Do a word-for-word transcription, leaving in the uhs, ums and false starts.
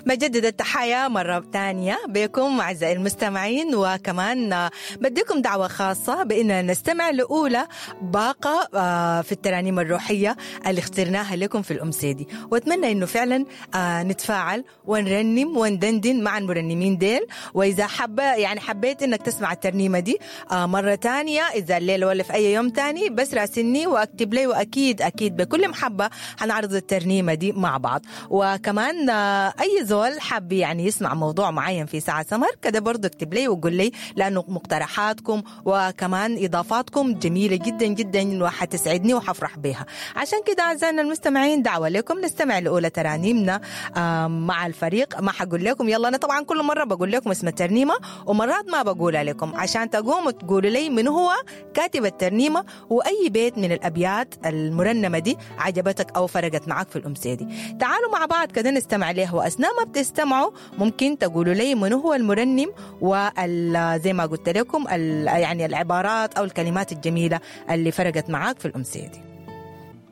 بجدد التحية مرة تانية بكم أعزائي المستمعين، وكمان بديكم دعوة خاصة بأننا نستمع لأولى باقة في الترانيم الروحية اللي اخترناها لكم في الأمسيدي، وأتمنى أنه فعلا نتفاعل ونرنم وندندن مع المرنمين ديل. وإذا حب يعني حبيت أنك تسمع الترنيمة دي مرة تانية، إذا الليل ولا في أي يوم تاني، بس راسلني وأكتب لي، وأكيد أكيد بكل محبة هنعرض الترنيمة دي مع بعض. وكمان أي زول حاب يعني يسمع موضوع معين في ساعة سمر كده برضو اكتب لي وقول لي، لأنه مقترحاتكم وكمان إضافاتكم جميلة جدا جدا وحتسعدني وحفرح بها. عشان كده أعزائنا المستمعين دعوة لكم نستمع لأولى ترانيمنا مع الفريق. ما حقول لكم يلا، أنا طبعا كل مرة بقول لكم اسم الترنيمة ومرات ما بقولها لكم عشان تقوموا تقولوا لي من هو كاتب الترنيمة وأي بيت من الأبيات المرنمة دي عجبتك أو فرقت معك في الأمسيدي. تعالوا مع بعض كده نستمع ليه، وأثناء ما بتستمعوا ممكن تقولوا لي من هو المرنم، وزي ما قلت لكم يعني العبارات أو الكلمات الجميلة اللي فرقت معك في الأمسيدي.